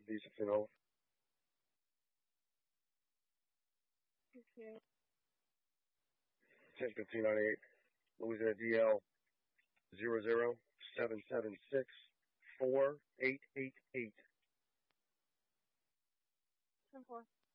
Visa Funeral. Okay. 10-1598. Louisiana DL 00-776-4888. 10-4.